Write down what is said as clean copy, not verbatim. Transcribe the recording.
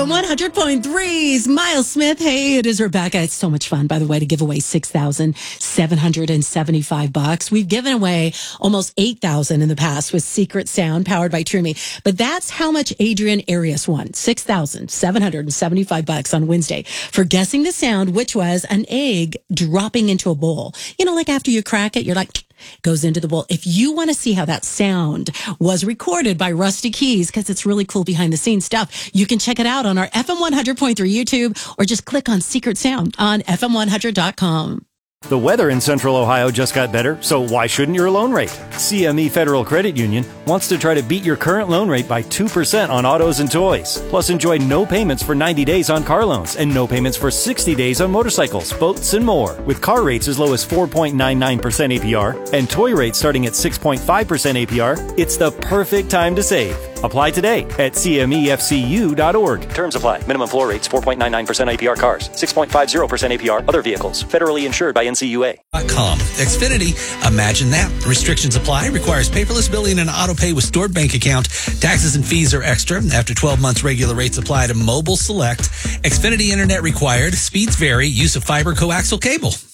FM 100.3's Miles Smith. Hey, it is Rebecca. It's so much fun, by the way, to give away $6,775. We've given away almost $8,000 in the past with Secret Sound powered by TrueMe. But that's how much Adrian Arias won. $6,775 on Wednesday for guessing the sound, which was an egg dropping into a bowl. You know, like after you crack it, you're like, goes into the bowl. If you want to see how that sound was recorded by Rusty Keys, because it's really cool behind the scenes stuff, you can check it out on our FM 100.3 YouTube or just click on Secret Sound on FM100.com. The weather in Central Ohio just got better, so why shouldn't your loan rate? CME Federal Credit Union wants to try to beat your current loan rate by 2% on autos and toys. Plus, enjoy no payments for 90 days on car loans and no payments for 60 days on motorcycles, boats, and more. With car rates as low as 4.99% APR and toy rates starting at 6.5% APR, it's the perfect time to save. Apply today at cmefcu.org. Terms apply. Minimum floor rates 4.99% APR cars, 6.50% APR other vehicles. Federally insured by NCUA. Xfinity, imagine that. Restrictions apply. Requires paperless billing and auto pay with stored bank account. Taxes and fees are extra. After 12 months, regular rates apply to mobile select. Xfinity internet required. Speeds vary. Use of fiber coaxial cable.